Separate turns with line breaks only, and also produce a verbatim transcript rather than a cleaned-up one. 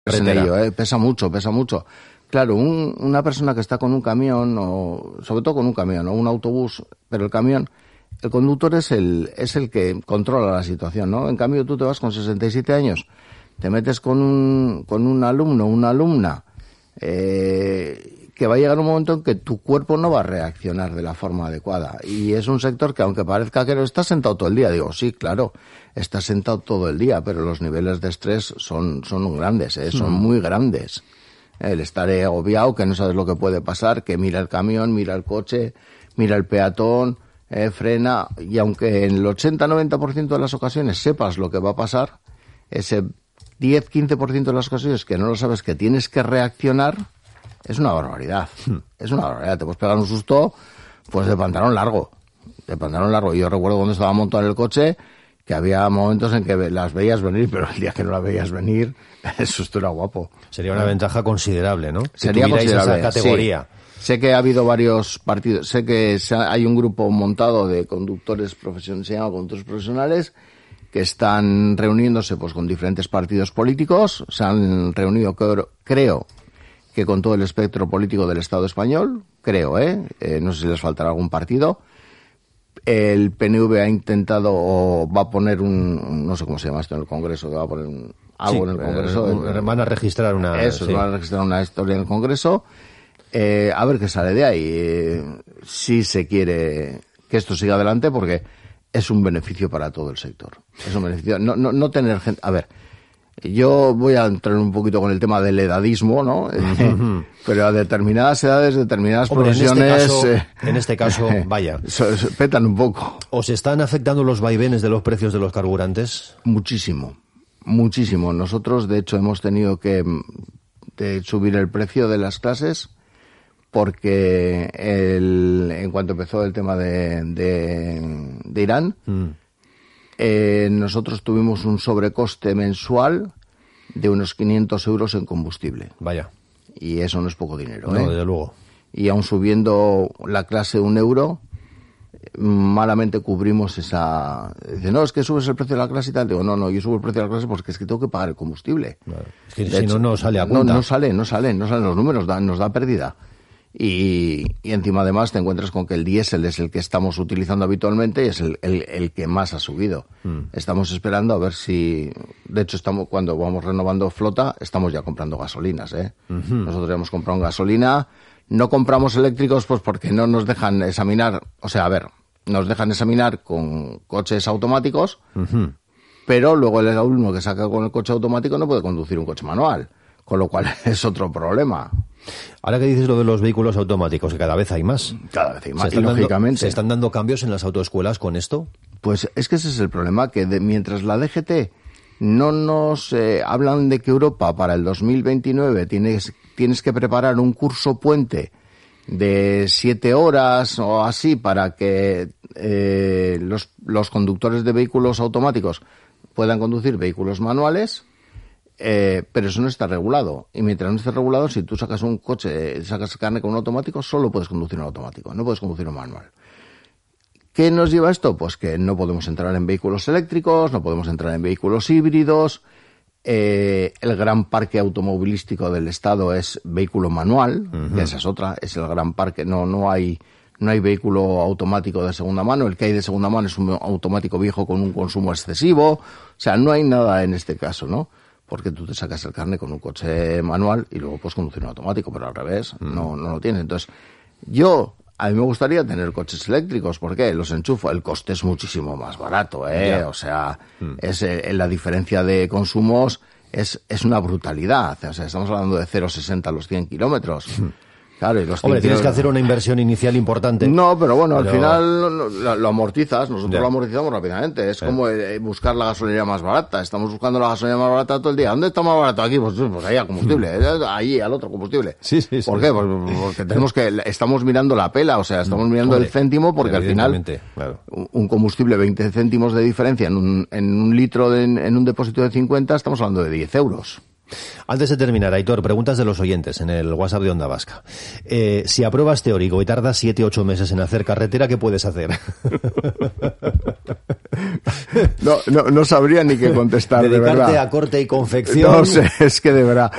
en ello, ¿eh? Pesa mucho, pesa mucho. Claro, un, una persona que está con un camión, o sobre todo con un camión, o un autobús, pero el camión, el conductor es el, es el que controla la situación, ¿no? En cambio, tú te vas con sesenta y siete años, te metes con un, con un alumno, una alumna, eh, que va a llegar un momento en que tu cuerpo no va a reaccionar de la forma adecuada. Y es un sector que, aunque parezca que no está sentado todo el día, digo, sí, claro, está sentado todo el día, pero los niveles de estrés son, son grandes, ¿eh? Son mm. muy grandes. El estar agobiado, que no sabes lo que puede pasar, que mira el camión, mira el coche, mira el peatón, eh, frena, y aunque en el ochenta a noventa por ciento de las ocasiones sepas lo que va a pasar, ese diez a quince por ciento de las ocasiones que no lo sabes, que tienes que reaccionar, es una barbaridad. Hmm. Es una barbaridad. Te puedes pegar un susto, pues de pantalón largo. De pantalón largo. Yo recuerdo cuando estaba montado en el coche que había momentos en que las veías venir, pero el día que no las veías venir, el susto era guapo.
Sería una ventaja considerable, ¿no?
Sería considerable.
Esa categoría.
Sí. Sé que ha habido varios partidos, sé que hay un grupo montado de conductores profesionales, se llama conductores profesionales, que están reuniéndose pues con diferentes partidos políticos. Se han reunido, creo, creo que con todo el espectro político del Estado español, creo, ¿eh? eh no sé si les faltará algún partido. El P N V ha intentado, o va a poner un, no sé cómo se llama esto en el Congreso, que va a poner un, algo
sí,
en el Congreso.
Eh, van a registrar una...
Eso, sí. van a registrar una historia en el Congreso. Eh, a ver qué sale de ahí. Eh, si se quiere que esto siga adelante, porque es un beneficio para todo el sector. Es un beneficio. No, no, no tener gente... A ver, yo voy a entrar un poquito con el tema del edadismo, ¿no? Uh-huh. Pero a determinadas edades, determinadas Hombre, profesiones...
En este caso, eh, en este caso vaya.
So, so, petan un poco.
¿Os están afectando los vaivenes de los precios de los carburantes?
Muchísimo, muchísimo. Nosotros, de hecho, hemos tenido que de subir el precio de las clases porque el, en cuanto empezó el tema de, de, de Irán... Mm. Eh, nosotros tuvimos un sobrecoste mensual de unos quinientos euros en combustible.
Vaya.
Y eso no es poco dinero,
No,
¿eh?
desde luego.
Y aun subiendo la clase un euro, malamente cubrimos esa... Dice, no, es que subes el precio de la clase y tal. Digo, no, no, yo subo el precio de la clase porque es que tengo que pagar el combustible.
Claro. Es que de si hecho, no, no sale a cuenta.
No, no sale, no sale, no salen los números, da, nos da pérdida. Y, y encima además te encuentras con que el diésel es el que estamos utilizando habitualmente y es el, el, el que más ha subido. Mm. Estamos esperando a ver si... De hecho, estamos cuando vamos renovando flota, estamos ya comprando gasolinas, ¿eh? Uh-huh. Nosotros ya hemos comprado gasolina. No compramos eléctricos pues porque no nos dejan examinar... O sea, a ver, nos dejan examinar con coches automáticos, uh-huh. pero luego el alumno que saca con el coche automático no puede conducir un coche manual. Con lo cual es otro problema.
Ahora que dices lo de los vehículos automáticos, que cada vez hay más.
Cada vez hay más,
¿Se están
y lógicamente.
Dando, ¿Se están dando cambios en las autoescuelas con esto?
Pues es que ese es el problema, que de, mientras la D G T no nos eh, hablan de que Europa para el dos mil veintinueve tienes, tienes que preparar un curso puente de siete horas o así para que eh, los, los conductores de vehículos automáticos puedan conducir vehículos manuales... Eh, pero eso no está regulado. Y mientras no esté regulado, si tú sacas un coche, sacas carne con un automático, solo puedes conducir un automático, no puedes conducir un manual. ¿Qué nos lleva esto? Pues que no podemos entrar en vehículos eléctricos, no podemos entrar en vehículos híbridos. Eh, el gran parque automovilístico del Estado es vehículo manual, uh-huh. que esa es otra, es el gran parque. No, no hay, no hay vehículo automático de segunda mano. El que hay de segunda mano es un automático viejo con un consumo excesivo. O sea, no hay nada en este caso, ¿no? Porque tú te sacas el carnet con un coche manual y luego puedes conducir un automático, pero al revés, mm. no, no lo tienes. Entonces, yo, a mí me gustaría tener coches eléctricos, porque los enchufo, el coste es muchísimo más barato, ¿eh? Yeah. O sea, mm. es eh, la diferencia de consumos es, es una brutalidad. O sea, estamos hablando de cero coma sesenta a los cien kilómetros. Mm. Claro, y los
Hombre, tienes que hacer una inversión inicial importante.
No, pero bueno,
pero...
al final lo, lo, lo amortizas, nosotros yeah. lo amortizamos rápidamente. Es yeah. como eh, buscar la gasolina más barata. Estamos buscando la gasolina más barata todo el día. ¿Dónde está más barato? Aquí, pues, pues ahí al combustible, allí al otro combustible.
Sí, sí, sí.
¿Por qué? Pues porque tenemos que, estamos mirando la pela, o sea, estamos mirando Hombre, el céntimo, porque al final
claro.
un combustible veinte céntimos de diferencia en un, en un litro de, en un depósito de cincuenta, estamos hablando de diez euros.
Antes de terminar, Aitor, preguntas de los oyentes en el WhatsApp de Onda Vasca. Eh, si apruebas teórico y tardas siete, ocho meses en hacer carretera, ¿qué puedes hacer?
No, no, no sabría ni qué contestar, de verdad.
Dedicarte a corte y confección.
No sé, es que de verdad.